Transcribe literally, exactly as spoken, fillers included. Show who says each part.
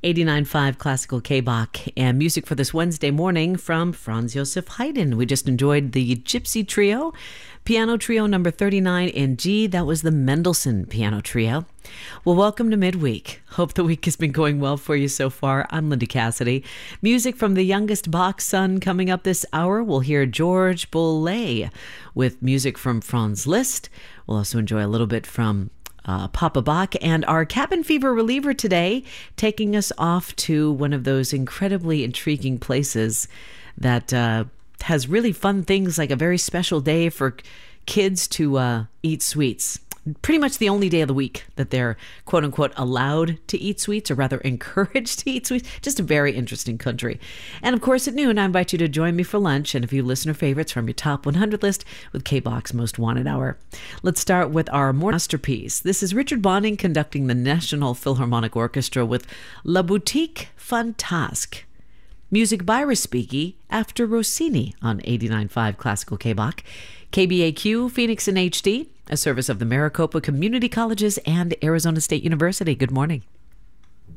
Speaker 1: eighty-nine point five Classical K-Bach, and music for this Wednesday morning from Franz Joseph Haydn. We just enjoyed the Gypsy Trio, Piano Trio number thirty-nine in G. That was the Mendelssohn Piano Trio. Well, welcome to midweek. Hope the week has been going well for you so far. I'm Linda Cassidy. Music from the youngest Bach's son coming up this hour. We'll hear George Boulez with music from Franz Liszt. We'll also enjoy a little bit from Uh, Papa Bach, and our cabin fever reliever today, taking us off to one of those incredibly intriguing places that uh, has really fun things, like a very special day for kids to uh, eat sweets. Pretty much the only day of the week that they're quote unquote allowed to eat sweets, or rather encouraged to eat sweets. Just a very interesting country. And of course at noon, I invite you to join me for lunch and a few listener favorites from your top one hundred list with K-Bach's Most Wanted Hour. Let's start with our masterpiece. This is Richard Bonning conducting the National Philharmonic Orchestra with La Boutique Fantasque. Music by Respighi after Rossini on eighty-nine point five Classical K-Bach. K B A Q, Phoenix in H D, a service of the Maricopa Community Colleges and Arizona State University. Good morning.